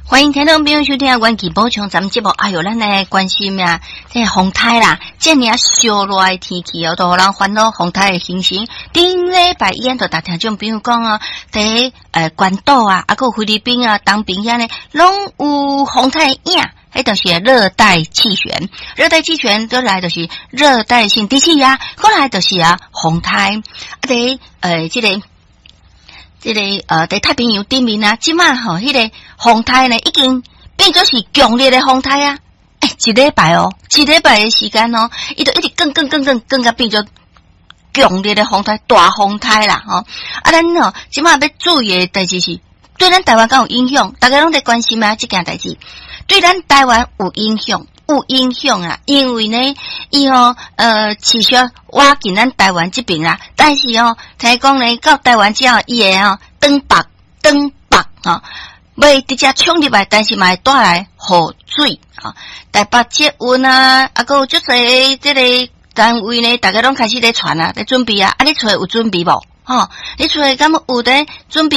欢迎听众朋友收听元气补充咱们节目。哎哟，咱来关心啊，这风台啦，这么烧热的天气哦，都互人烦恼风台的形成。顶礼拜一就大听众朋友讲哦，在关岛啊，还有菲律宾啊、东边遐呢，拢有风台影。迄就是热带气旋，热带气旋倒来就是热带性低气压，过来就是风台。在太平洋顶面啊，即马吼，迄个风台呢已经变做是强烈的风台啊！一礼拜的时间哦，伊就一直更加变做强烈的风台，大风台啦吼。咱吼即马要注意的代志是，对咱台湾敢有影响？大家拢在关心这件代志，对咱台湾有影响啊！因为呢，伊持续挖进咱台湾这边啦，但是听讲呢，到台湾之后，伊会东北要直接冲入来，但是嘛会带来雨水台北捷运啊，还有足侪这个单位呢，大家拢开始在传啊，在准备啊，你厝有准备无？你厝敢有在准备？